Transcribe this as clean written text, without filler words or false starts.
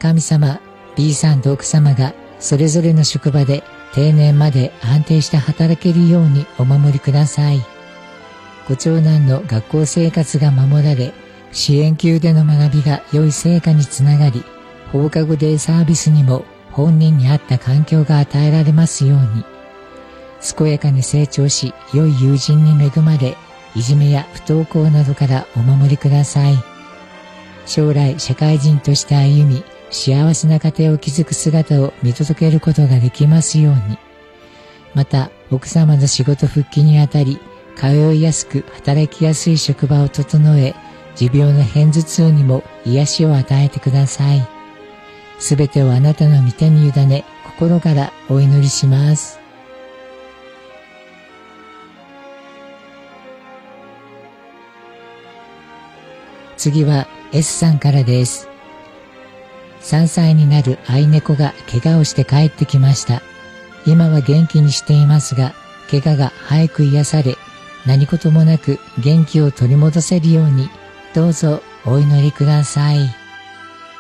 神様 B さんと奥様がそれぞれの職場で定年まで安定して働けるようにお守りください。ご長男の学校生活が守られ、支援級での学びが良い成果につながり、放課後デイサービスにも本人に合った環境が与えられますように。健やかに成長し、良い友人に恵まれ、いじめや不登校などからお守りください。将来社会人として歩み、幸せな家庭を築く姿を見届けることができますように。また、奥様の仕事復帰にあたり、通いやすく働きやすい職場を整え、持病の片頭痛にも癒しを与えてください。すべてをあなたの御手に委ね、心からお祈りします。次は S さんからです。3歳になる愛猫が怪我をして帰ってきました。今は元気にしていますが、怪我が早く癒され、何事もなく元気を取り戻せるように、どうぞお祈りください。